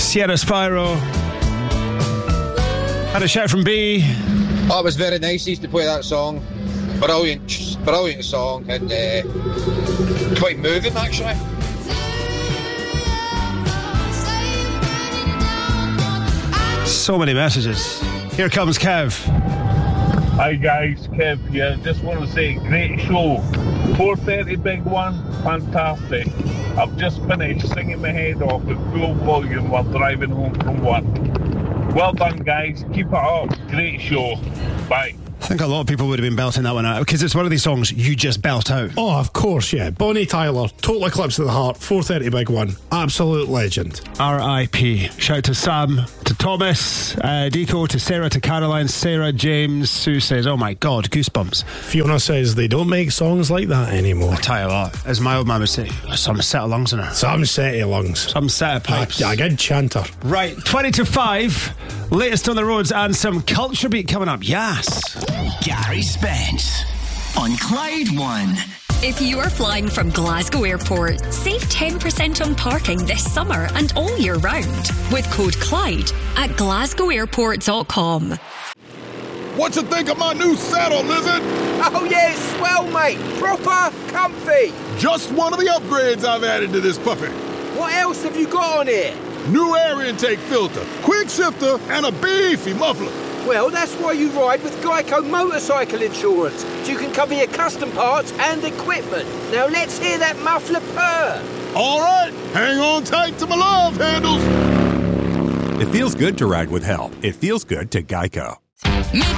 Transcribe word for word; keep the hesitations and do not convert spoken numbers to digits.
Sierra Spyro. Had a shout from B. Oh, it was very nice to play that song. Brilliant, brilliant song, and uh, quite moving actually. So many messages. Here comes Kev. Hi guys, Kev here. Just want to say, great show. four thirty big one, fantastic. I've just finished singing my head off at full volume while driving home from work. Well done guys, keep it up. Great show. Bye. I think a lot of people would have been belting that one out because it's one of these songs you just belt out. Oh, of course, yeah. Bonnie Tyler, Total Eclipse of the Heart, four thirty big one. Absolute legend. R I P Shout to Sam, to Thomas, uh, Deco, to Sarah, to Caroline, Sarah, James. Sue says, oh my God, goosebumps. Fiona says they don't make songs like that anymore. I tell you what, as my old man would say, some set of lungs in her. Some set of lungs. Some set of pipes. A, a good chanter. Right, twenty to five. Latest on the roads and some culture beat coming up. Yes. Gary Spence on Clyde One. If you are flying from Glasgow Airport, save ten percent on parking this summer and all year round with code Clyde at glasgow airport dot com. What you think of my new saddle, Lizard? Oh yeah, it's swell, mate. Proper comfy. Just one of the upgrades I've added to this puppy. What else have you got on here? New air intake filter, quick shifter, and a beefy muffler. Well, that's why you ride with Geico Motorcycle Insurance, so you can cover your custom parts and equipment. Now let's hear that muffler purr. All right, hang on tight to my love handles. It feels good to ride with help. It feels good to Geico. Make